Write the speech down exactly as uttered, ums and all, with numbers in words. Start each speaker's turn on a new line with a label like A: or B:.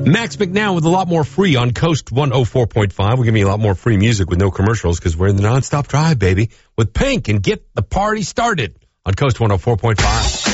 A: Max McNown with a lot more free on Coast one oh four point five. We'll give you a lot more free music with no commercials because we're in the nonstop drive, baby, with Pink, and get the party started on Coast one oh four point five.